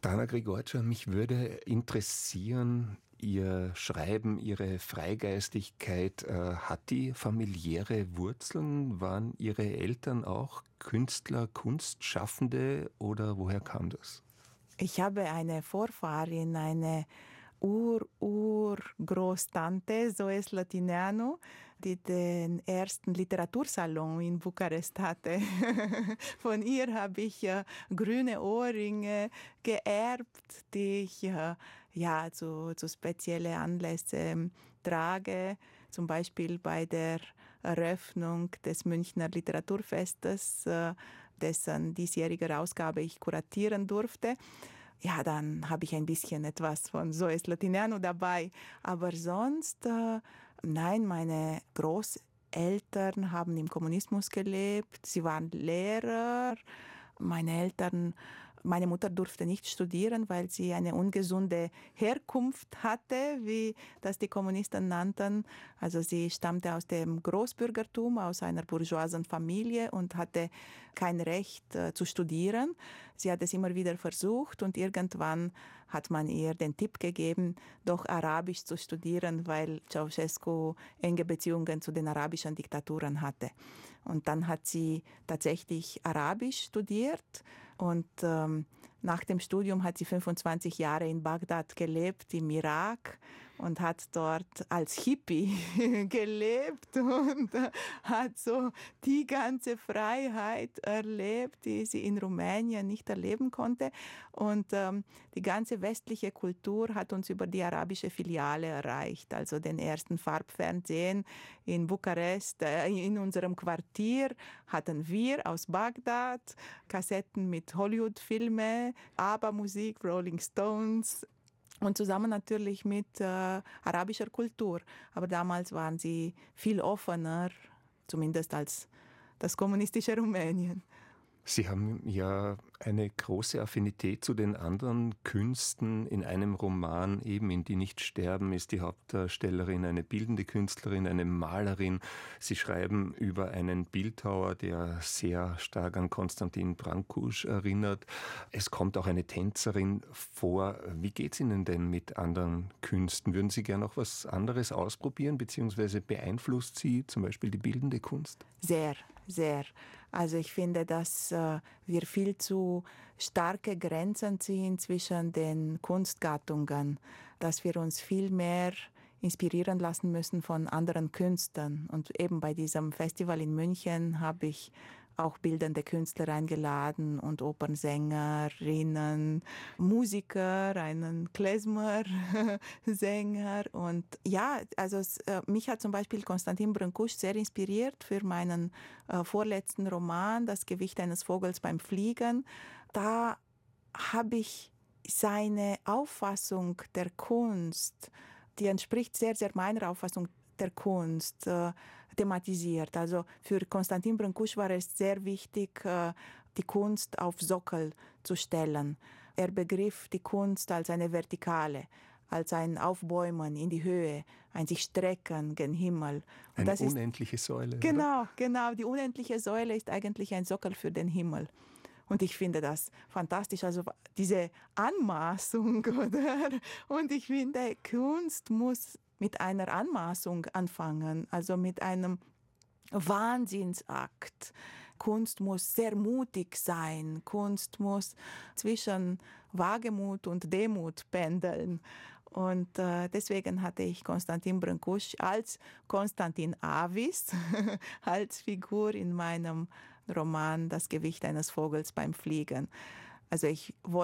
Dana Grigorcia, mich würde interessieren, Ihr Schreiben, Ihre Freigeistigkeit, hat die familiäre Wurzeln? Waren Ihre Eltern auch Künstler, Kunstschaffende oder woher kam das? Ich habe eine Vorfahrin, eine Urgroßtante, Zoe Slatineanu, die den ersten Literatursalon in Bukarest hatte. Von ihr habe ich grüne Ohrringe geerbt, die ich zu speziellen Anlässen trage. Zum Beispiel bei der Eröffnung des Münchner Literaturfestes, dessen diesjährige Ausgabe ich kuratieren durfte. Ja, dann habe ich ein bisschen etwas von Zoe Slatineanu dabei. Aber sonst, nein, meine Großeltern haben im Kommunismus gelebt. Sie waren Lehrer. Meine Mutter durfte nicht studieren, weil sie eine ungesunde Herkunft hatte, wie das die Kommunisten nannten. Also sie stammte aus dem Großbürgertum, aus einer bourgeoisen Familie und hatte kein Recht zu studieren. Sie hat es immer wieder versucht und irgendwann hat man ihr den Tipp gegeben, doch Arabisch zu studieren, weil Ceausescu enge Beziehungen zu den arabischen Diktaturen hatte. Und dann hat sie tatsächlich Arabisch studiert und nach dem Studium hat sie 25 Jahre in Bagdad gelebt, im Irak, und hat dort als Hippie gelebt und hat so die ganze Freiheit erlebt, die sie in Rumänien nicht erleben konnte. Und die ganze westliche Kultur hat uns über die arabische Filiale erreicht, also den ersten Farbfernsehen in Bukarest, in unserem Quartier hatten wir aus Bagdad Kassetten mit Hollywood-Filmen, ABBA-Musik, Rolling Stones und zusammen natürlich mit arabischer Kultur. Aber damals waren sie viel offener, zumindest als das kommunistische Rumänien. Sie haben ja eine große Affinität zu den anderen Künsten. In einem Roman, eben in Die nicht sterben, ist die Hauptdarstellerin eine bildende Künstlerin, eine Malerin. Sie schreiben über einen Bildhauer, der sehr stark an Konstantin Brâncuș erinnert. Es kommt auch eine Tänzerin vor. Wie geht's Ihnen denn mit anderen Künsten? Würden Sie gerne auch was anderes ausprobieren, beziehungsweise beeinflusst Sie zum Beispiel die bildende Kunst? Sehr, sehr. Also ich finde, dass wir viel zu starke Grenzen ziehen zwischen den Kunstgattungen, dass wir uns viel mehr inspirieren lassen müssen von anderen Künstlern. Und eben bei diesem Festival in München habe ich auch bildende Künstler eingeladen und Opernsängerinnen, Musiker, einen Klezmer-Sänger. Und ja, also mich hat zum Beispiel Konstantin Brâncuș sehr inspiriert für meinen vorletzten Roman, Das Gewicht eines Vogels beim Fliegen. Da habe ich seine Auffassung der Kunst, die entspricht sehr, sehr meiner Auffassung der Kunst, thematisiert. Also für Konstantin Brâncuș war es sehr wichtig, die Kunst auf Sockel zu stellen. Er begriff die Kunst als eine Vertikale, als ein Aufbäumen in die Höhe, ein sich strecken gen Himmel. Und eine unendliche Säule. Genau, genau. Die unendliche Säule ist eigentlich ein Sockel für den Himmel. Und ich finde das fantastisch, also diese Anmaßung, oder? Und ich finde, Kunst muss mit einer Anmaßung anfangen, also mit einem Wahnsinnsakt. Kunst muss sehr mutig sein. Kunst muss zwischen Wagemut und Demut pendeln. Und deswegen hatte ich Konstantin Brâncuș als Konstantin Avis als Figur in meinem Roman Das Gewicht eines Vogels beim Fliegen. Also ich wollte